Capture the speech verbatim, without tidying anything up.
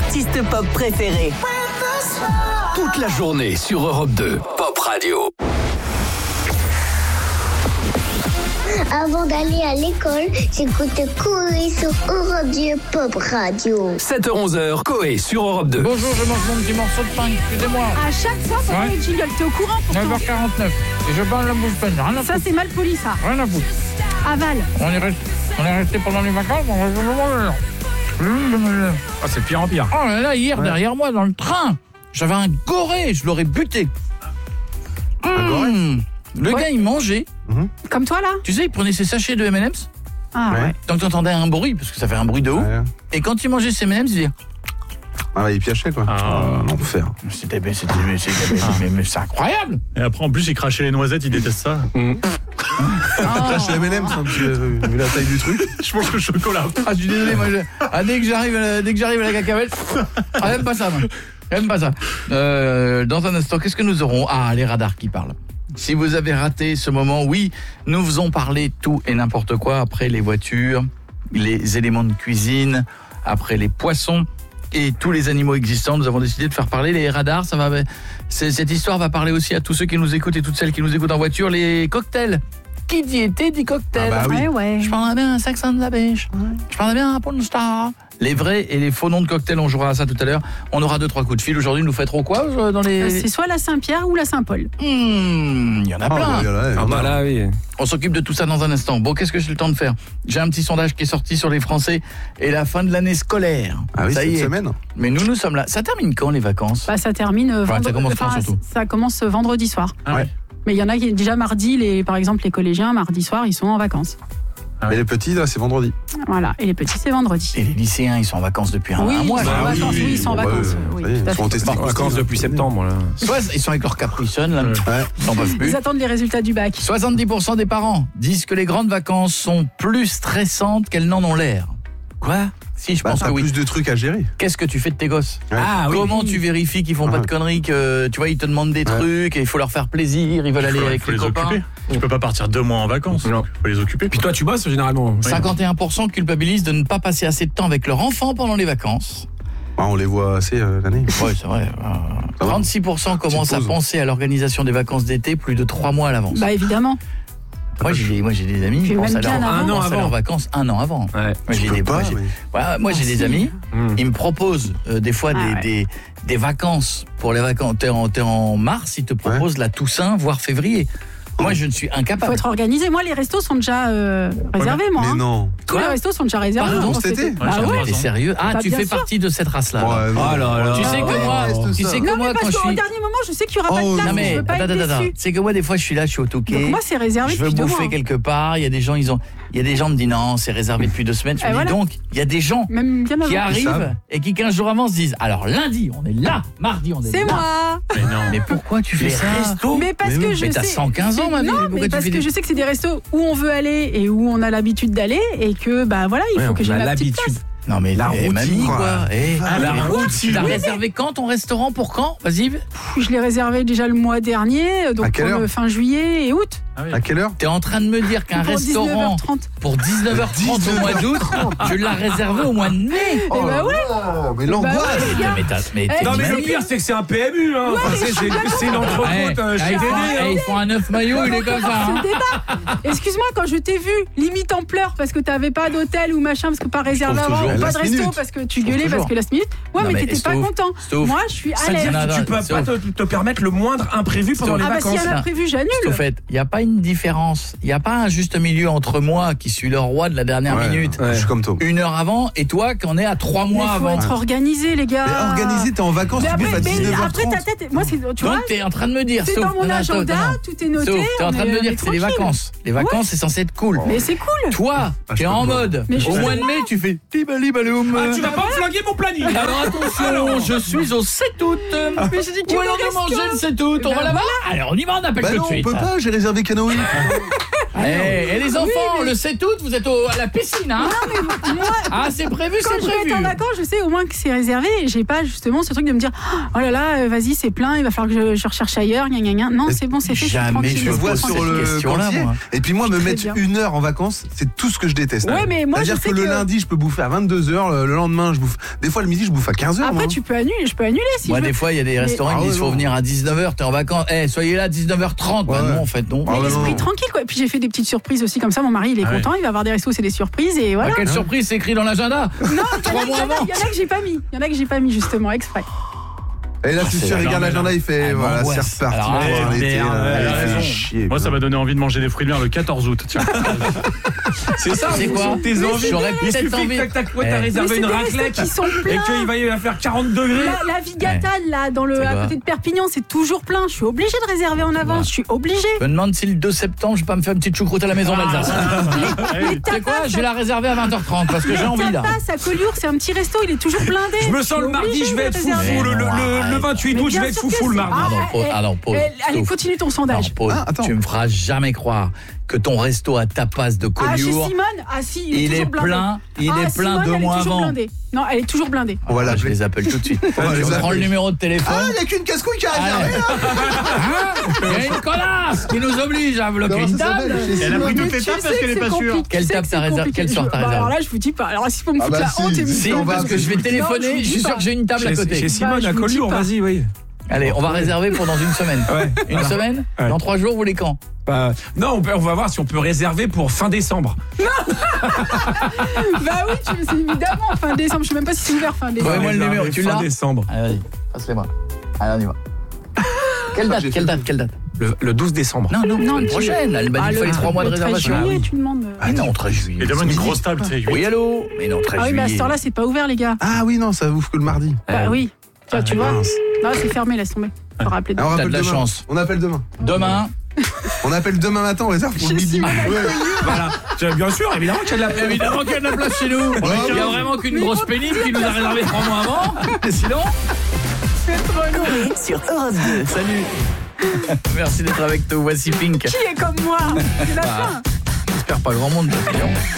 artistes pop préférés. Toute la journée sur Europe deux, Pop Radio. Avant d'aller à l'école, j'écoutais Coé sur Europe deux Pop Radio. sept heures onze, Coé sur Europe deux. Bonjour, je mange mon petit morceau de pain, excusez-moi. À chaque fois, pendant Ouais. les jingles, t'es au courant pourtant. neuf heures quarante-neuf. Et je parle la bouche pleine, rien à Ça, foutre. c'est mal poli, ça. Rien à foutre. Aval. On est resté, on est resté pendant les vacances, on va... Ah, c'est de pire en pire. Oh là là, hier, derrière moi, dans le train, j'avais un goré, je l'aurais buté. Un goré Mmh. Le Ouais. gars, il mangeait. Comme toi, là. Tu sais, il prenait ses sachets de M and M's. Ah ouais. Donc tu entendais un bruit, parce que ça fait un bruit de haut. Ouais. Et quand il mangeait ses M and M's, il disait... Ah là, il piachait quoi. Ah. Un enfer. C'était, mais c'était, mais c'était, mais, mais c'est incroyable. Et après, en plus, il crachait les noisettes, il déteste ça. Là, chez M and M's, vu la taille du truc. Je mange le chocolat. Ah, je suis désolé, moi, je... ah, dès que j'arrive, à la... dès que j'arrive à la cacahuète, ah, j'aime pas ça, moi. J'aime pas ça. Euh, dans un instant, qu'est-ce que nous aurons? Ah, les radars qui parlent. Si vous avez raté ce moment, oui, nous faisons parler tout et n'importe quoi après les voitures, les éléments de cuisine, après les poissons et tous les animaux existants. Nous avons décidé de faire parler les radars. Ça va, c'est, cette histoire va parler aussi à tous ceux qui nous écoutent et toutes celles qui nous écoutent en voiture. Les cocktails. Qui dit été dit cocktail. Ah bah oui. Ouais, ouais. Je parlerais bien un Sex on the Beach. Je parlerais bien un Porn Star. Les vrais et les faux noms de cocktails, on jouera à ça tout à l'heure. On aura deux, trois coups de fil. Aujourd'hui, nous fêterons quoi euh, dans les... Euh, C'est soit la Saint-Pierre ou la Saint-Paul. Hmm, il y en a Oh, plein. bah, il y en a, il y en a. Ah bah là, oui. On s'occupe de tout ça dans un instant. Bon, qu'est-ce que j'ai le temps de faire? J'ai un petit sondage qui est sorti sur les Français et la fin de l'année scolaire. Ah oui, ça y cette est. semaine. Mais nous, nous sommes là. Ça termine quand les vacances? Bah, ça termine euh, Enfin, ça vendredi. commence quand, surtout ça commence euh, vendredi soir. Ah ouais. Mais il y en a qui, déjà mardi, les, par exemple, les collégiens, mardi soir, ils sont en vacances. Ah Mais oui. les petits, là, c'est vendredi. Voilà. Et les petits, c'est vendredi. Et les lycéens, ils sont en vacances depuis un, Oui, un mois. ils sont en Bah oui, vacances. Oui, ils sont en bon, vacances. bah, oui, ça y est, tout à ils sont fait. testés. En vacances depuis septembre, là. Soit ils sont avec leur capuchon, là. Ouais. Ils n'en peuvent plus. Ils attendent les résultats du bac. soixante-dix pour cent des parents disent que les grandes vacances sont plus stressantes qu'elles n'en ont l'air. Quoi? Si, je Bah, pense t'as que oui. plus de trucs à gérer. Qu'est-ce que tu fais de tes gosses? Ouais. Ah Comment tu vérifies qu'ils font pas de Ouais. conneries, que tu vois, ils te demandent des trucs et il faut leur faire plaisir, ils veulent aller Faut- avec faut les les copains. occuper. Tu peux pas partir deux mois en vacances. Non. Faut les occuper. Puis toi, tu bosses généralement. cinquante et un pour cent culpabilisent de ne pas passer assez de temps avec leur enfant pendant les vacances. Bah, on les voit assez euh, l'année. Ouais, c'est vrai. Euh, Ça va. trente-six pour cent commencent à pause. penser à l'organisation des vacances d'été plus de trois mois à l'avance. Bah, évidemment. Moi, j'ai des, moi, j'ai des amis qui Puis pensent même à, leur, bien avant. un an Un an à leurs avant. vacances un an avant. Ouais. Moi, j'ai Tu des, peux moi, pas, j'ai- mais- ouais, moi, j'ai Ah, des si. amis. Mmh. Ils me proposent euh, des fois des, Ah ouais. des, des vacances pour les vacances. T'es en, t'es en mars, ils te proposent la Toussaint, voire février. Moi, je ne suis Faut incapable. être organisé. Moi, les restos sont déjà euh, réservés, moi. Mais hein. non. Tous les restos sont déjà réservés. Pardon, pour cet été Bah Ouais, ouais. T'es sérieux? Ah, Bah, tu bien fais sûr. partie de cette race-là. Bon, alors. euh, Oh là là. Tu sais Ah que ouais, moi, reste tu ça. sais que Non, moi mais quand parce je qu'au suis... dernier moment, je sais qu'il n'y aura Oh, pas de Non place. mais Je veux pas attends, être attends, attends. déçue. C'est que moi des fois je suis là, je suis au Touquet. Donc moi, c'est réservé Je veux depuis deux bouffer mois. quelque part. Il y a des gens, ils ont, il y a des gens me disent non, c'est réservé depuis deux semaines. Je me Et dis voilà. donc, il y a des gens Même bien qui avant. arrivent savent. et qui quinze jours avant se disent alors lundi on est là, mardi on est, C'est là. moi. Mais non. Mais pourquoi tu fais Les ça? restos. Mais parce Mais que non, je mais t'as sais. cent quinze ans, ma vie. Non, Pourquoi mais tu parce fais que des- je sais que c'est des restos où on veut aller et où on a l'habitude d'aller et que bah voilà, il Ouais, faut que on j'ai a ma petite l'habitude. place. Non mais La eh, routine, mamie quoi. quoi. Eh, Ah, la mais routine. T'as Oui, mais- réservé quand ton restaurant pour quand? Vas-y. Pff, Je l'ai réservé déjà le mois dernier, À donc quelle pour heure le fin juillet et août. Ah oui. À quelle heure? T'es en train de me dire qu'un Pour restaurant dix-neuf heures trente. pour dix-neuf heures trente au mois d'août, tu l'as réservé au mois de mai. Oh bah là ouais. là, mais Bah l'angoisse. ouais, les gars. Mais t'as, mais Eh, t'es Non, mais mamie. le pire, c'est que c'est un P M U. Hein. Enfin, c'est- c'est c'est une Ouais, entrepôt euh, ah, chez ils, font, Dédé. ah, hein. ils font un œuf maillot, il est comme ça. C'est hein. le débat. Excuse-moi, quand je t'ai vu limite en pleurs parce que t'avais pas d'hôtel ou machin, parce que pas réservé trouve avant, toujours. ou pas de Last resto minute. parce que tu trouve gueulais parce toujours. que last minute. Ouais, Non, mais mais t'étais pas sauf- content. sauf- Moi, je suis à C'est-à-dire l'aise. Non, que tu non, peux c'est pas ouf. te, te permettre le moindre imprévu pendant les Ah bah s'il y vacances. en a prévu, j'annule. Au fait, il n'y a pas une différence, il n'y a pas un juste milieu entre moi qui suis le roi de la dernière Ouais, minute, Je suis comme toi. une heure avant, et toi qui en es à trois Mais mois faut avant. être organisé, les gars. Mais organisé, t'es en vacances, Mais tu après, bouffes à mais dix-neuf heures après trente. ta tête, moi c'est, tu vois, Donc t'es en train de me dire, c'est sauf, dans mon non, non, agenda, non, non. tout est noté. Sauf, t'es en on train de est- me on dire est que c'est les tranquille. vacances. Les vacances, c'est censé être cool. Mais c'est cool. Toi, Ah, t'es je en peux pas. mode, Mais au justement. mois de mai, tu fais tibali-baloum. Ah, tu vas pas me flinguer mon planning. Alors attention, je suis au sept août. Mais j'ai dit qu'il Où y est-ce avait de un manger resto. le sept août? On Ben va là-bas? Allez, on y va, on appelle Bah tout non, de on suite. peut pas, j'ai réservé qu'à canoë. Eh, et les enfants, on le sait toutes, vous êtes au- à la piscine, hein? Moi, Ah, c'est prévu, quand c'est je vais prévu. être en vacances, je sais au moins que c'est réservé. Et j'ai pas justement ce truc de me dire oh là là, euh, vas-y, c'est plein, il va falloir que je, je recherche ailleurs. Gna, gna, gna. Non, c'est bon, c'est fait. Jamais je suis Je tranquille. vois pose sur cette le question-là, quantier. moi. Et puis moi, me Très mettre bien. une heure en vacances, c'est tout ce que je déteste. Ouais, mais moi, je C'est-à-dire sais que le que- lundi, je peux bouffer à vingt-deux heures, le le lendemain, je bouffe. Des fois, le midi, je bouffe à quinze heures. Après, moi. tu peux annuler, je peux annuler si Moi, je veux. des fois, il y a des restaurants Ah qui ouais, disent faut non. venir à dix-neuf heures, t'es en vacances. Eh, soyez là à dix-neuf heures trente. Bah Ouais, ouais. non, en fait, non. Ah Mais ouais, l'esprit non. tranquille, quoi. Et puis j'ai fait des petites surprises aussi, comme ça, mon mari, il est Ah ouais. content, il va avoir des restos, c'est des surprises, et voilà. Ah, quelle surprise, c'est écrit dans l'agenda. Non, il y en Trois a- mois il y en a- avant. il y en a que j'ai pas mis. Il y en a que j'ai pas mis, justement, exprès. Et là, Ah, tu c'est sais, la regarde norme, l'agenda, il fait, Ah, voilà, m'angoisse. c'est reparti. Alors, pour ouais, l'été, merde, là, elle a il fait raison. chier. Moi, ça m'a donné envie de manger des fruits de mer le quatorze août. Tiens. C'est ça, C'est en quoi fonction de tes envies. J'aurais Il peut-être suffit envie. que tac, tac, ouais, t'as Eh. Mais réservé c'est une des restos raclette qui sont et pleins. qu'il va y va faire quarante degrés. La, la Vigatale, là, dans le, C'est à quoi côté de Perpignan, c'est toujours plein. Je suis obligée de réserver en avance. Je suis obligée. Je me demande si le deux septembre, je vais pas me faire une petite choucroute à la maison d'Alsace. Les C'est quoi? tapas, Je vais la réserver à vingt heures trente parce que j'ai envie là. tapas à Collioure, c'est un petit resto, il est toujours blindé. Je me sens suis le mardi, obligée je vais de être réserver. foufou. Le, le, le, Arrête. le vingt-huit Mais août, je bien vais être sûr que foufou le c'est- mardi. Ah non, Ah, pause, eh, ah non, pause, eh, Allez, stop. continue ton Non, sondage. pause. Ah, attends. Tu me feras jamais croire que ton resto à tapas de Ah, chez Collioure, Simone, ah si, il est il toujours est blindé. plein, il Ah, est plein Simone, deux elle est mois toujours avant. blindée. Non, elle est toujours blindée. On va Ah, je l'appeler. les appelle tout de suite. On va les Je prends appeler. le numéro de téléphone. Ah, il y a qu'une casse-couille qui a réservé. Allez. Hein Il y a une connasse qui nous oblige à bloquer Comment une ça table. s'appelle chez Elle a pris Simone toutes les Tu tables sais parce que qu'elle est c'est pas sûre. compliqué. Quelle Tu sais table que t'as c'est réservé- compliqué. quelle sorte Je- t'as bah, réservé Alors là, je vous dis pas. Alors si pour me Ah foutre bah la si, honte et me Si, on va dire- parce que je vais Non, téléphoner, vous je dis suis sûr pas. que j'ai une table à Chez, côté. chez Simone Bah, à je vous dis Collioure, pas. vas-y, oui. Allez, on va réserver pour dans une semaine. Ouais. Une semaine Ouais. Dans trois jours, vous voulez quand? Bah, non, on, peut- on va voir si on peut réserver pour fin décembre. Bah oui, tu- c'est évidemment fin décembre. Je sais même pas si c'est ouvert fin décembre. Ouais, moi, le Réserver numéro, tu fin l'as décembre. Allez, vas-y, passe-les-moi. Allez, on y va. Quelle date? Quelle date? Quelle date? Le, le douze décembre. Non, non, Non, la tu- prochaine. Elle m'a dit Ah, qu'il fallait le- trois mois de le treize réservation. juillet, Ah oui. tu demandes. euh, Ah non, treize juillet. Et demande une grosse table, tu sais. huit. Oui, allô? Mais non, treize Ah oui, mais à juillet. cette heure-là, c'est pas ouvert, les gars. Ah oui, non, ça ouvre que le mardi. Bah oui. Tu vois, tu vois. mince. Non, c'est fermé, laisse tomber. Faut rappeler. Ah, on T'as rappelle de la demain. chance. On appelle demain. Demain, On appelle demain matin, on réserve pour le Chez midi. Simone. Ouais. Voilà. Bien sûr, évidemment qu'il y a de la évidemment qu'il y a de la place chez nous. Il y a vraiment qu'une grosse pénible qui nous a réservé trois mois avant. Et sinon, Sur Europe deux. salut. Merci d'être avec nous. Voici Pink. Qui est comme moi? C'est la fin. J'espère pas grand monde.